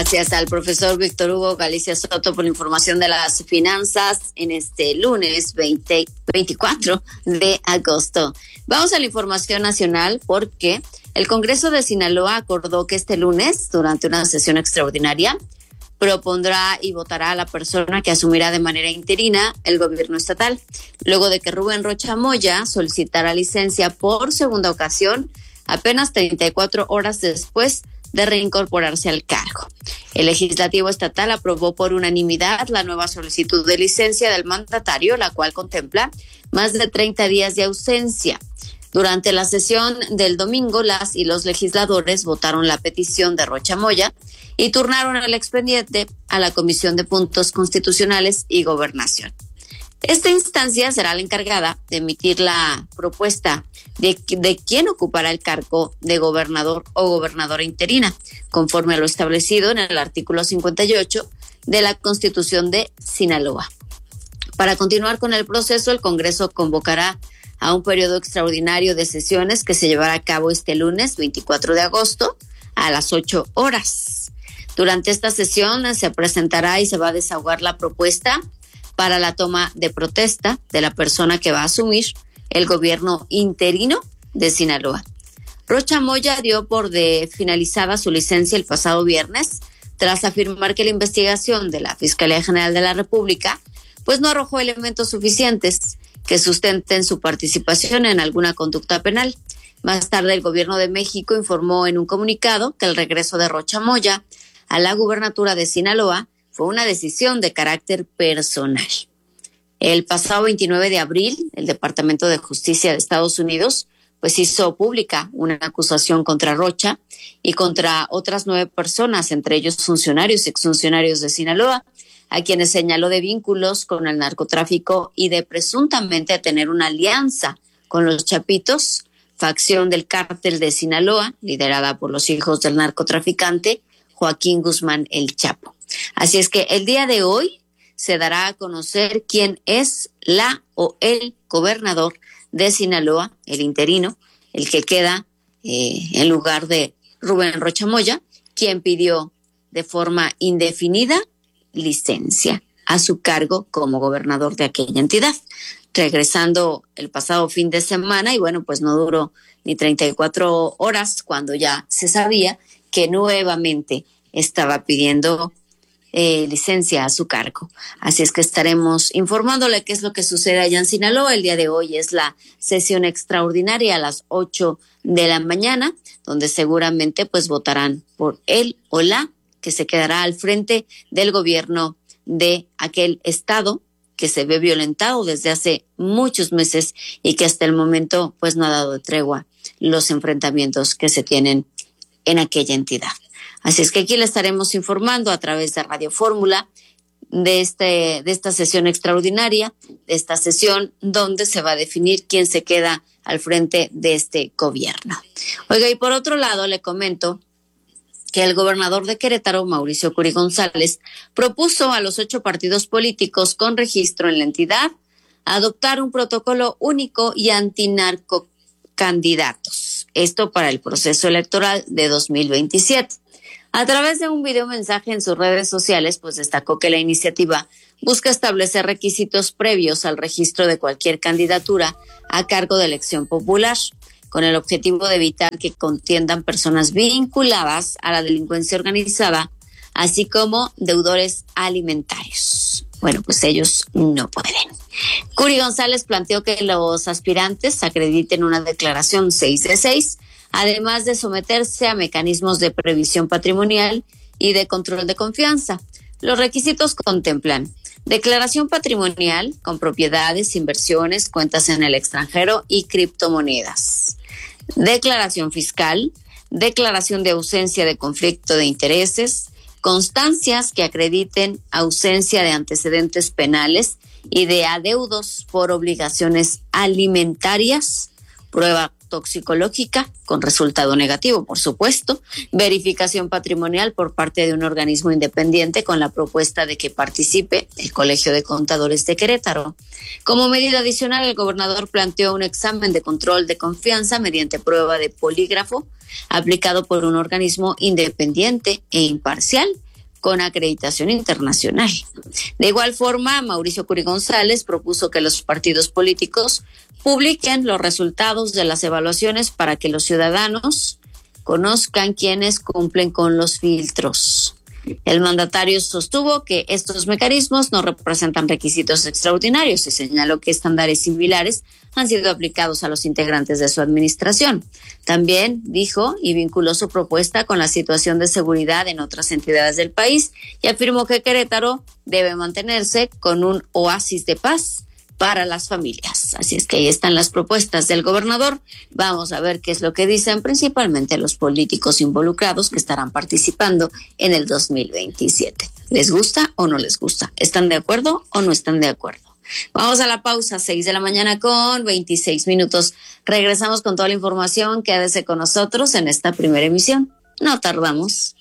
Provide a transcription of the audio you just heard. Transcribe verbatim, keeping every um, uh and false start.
Gracias al profesor Víctor Hugo Galicia Soto por la información de las finanzas en este lunes veinte, veinticuatro de agosto. Vamos a la información nacional porque el Congreso de Sinaloa acordó que este lunes, durante una sesión extraordinaria, propondrá y votará a la persona que asumirá de manera interina el gobierno estatal, luego de que Rubén Rocha Moya solicitara licencia por segunda ocasión, apenas treinta y cuatro horas después de reincorporarse al cargo. El legislativo estatal aprobó por unanimidad la nueva solicitud de licencia del mandatario, la cual contempla más de treinta días de ausencia. Durante la sesión del domingo, las y los legisladores votaron la petición de Rocha Moya y turnaron el expediente a la Comisión de Puntos Constitucionales y Gobernación. Esta instancia será la encargada de emitir la propuesta de, de quién ocupará el cargo de gobernador o gobernadora interina, conforme a lo establecido en el artículo cincuenta y ocho de la Constitución de Sinaloa. Para continuar con el proceso, el Congreso convocará a un periodo extraordinario de sesiones que se llevará a cabo este lunes veinticuatro de agosto a las ocho horas. Durante esta sesión se presentará y se va a desahogar la propuesta para la toma de protesta de la persona que va a asumir el gobierno interino de Sinaloa. Rocha Moya dio por de finalizada su licencia el pasado viernes, tras afirmar que la investigación de la Fiscalía General de la República pues no arrojó elementos suficientes que sustenten su participación en alguna conducta penal. Más tarde, el gobierno de México informó en un comunicado que el regreso de Rocha Moya a la gubernatura de Sinaloa fue una decisión de carácter personal. El pasado veintinueve de abril, el Departamento de Justicia de Estados Unidos pues hizo pública una acusación contra Rocha y contra otras nueve personas, entre ellos funcionarios y exfuncionarios de Sinaloa, a quienes señaló de vínculos con el narcotráfico y de presuntamente tener una alianza con los Chapitos, facción del cártel de Sinaloa, liderada por los hijos del narcotraficante Joaquín Guzmán el Chapo. Así es que el día de hoy se dará a conocer quién es la o el gobernador de Sinaloa, el interino, el que queda eh, en lugar de Rubén Rocha Moya, quien pidió de forma indefinida licencia a su cargo como gobernador de aquella entidad, regresando el pasado fin de semana y bueno, pues no duró ni treinta y cuatro horas cuando ya se sabía que nuevamente estaba pidiendo eh, licencia a su cargo. Así es que estaremos informándole qué es lo que sucede allá en Sinaloa. El día de hoy es la sesión extraordinaria a las ocho de la mañana, donde seguramente pues votarán por él o la que se quedará al frente del gobierno de aquel estado que se ve violentado desde hace muchos meses y que hasta el momento pues no ha dado de tregua los enfrentamientos que se tienen en aquella entidad. Así es que aquí le estaremos informando a través de Radio Fórmula de este de esta sesión extraordinaria, de esta sesión donde se va a definir quién se queda al frente de este gobierno. Oiga, y por otro lado le comento que el gobernador de Querétaro, Mauricio Curi González, propuso a los ocho partidos políticos con registro en la entidad adoptar un protocolo único y antinarcocandidatos. Esto para el proceso electoral de dos mil veintisiete. A través de un video mensaje en sus redes sociales, pues destacó que la iniciativa busca establecer requisitos previos al registro de cualquier candidatura a cargo de elección popular, con el objetivo de evitar que contiendan personas vinculadas a la delincuencia organizada, así como deudores alimentarios. Bueno, pues ellos no pueden. Curi González planteó que los aspirantes acrediten una declaración seis de seis, además de someterse a mecanismos de previsión patrimonial y de control de confianza. Los requisitos contemplan declaración patrimonial con propiedades, inversiones, cuentas en el extranjero y criptomonedas. Declaración fiscal, declaración de ausencia de conflicto de intereses, constancias que acrediten ausencia de antecedentes penales y de adeudos por obligaciones alimentarias, prueba toxicológica con resultado negativo, por supuesto, verificación patrimonial por parte de un organismo independiente con la propuesta de que participe el Colegio de Contadores de Querétaro. Como medida adicional, el gobernador planteó un examen de control de confianza mediante prueba de polígrafo aplicado por un organismo independiente e imparcial con acreditación internacional. De igual forma, Mauricio Curi González propuso que los partidos políticos publiquen los resultados de las evaluaciones para que los ciudadanos conozcan quiénes cumplen con los filtros. El mandatario sostuvo que estos mecanismos no representan requisitos extraordinarios y señaló que estándares similares han sido aplicados a los integrantes de su administración. También dijo y vinculó su propuesta con la situación de seguridad en otras entidades del país y afirmó que Querétaro debe mantenerse con un oasis de paz para las familias. Así es que ahí están las propuestas del gobernador. Vamos a ver qué es lo que dicen principalmente los políticos involucrados que estarán participando en el dos mil veintisiete. ¿Les gusta o no les gusta? ¿Están de acuerdo o no están de acuerdo? Vamos a la pausa, seis de la mañana con veintiséis minutos. Regresamos con toda la información. Quédese con nosotros en esta primera emisión. No tardamos.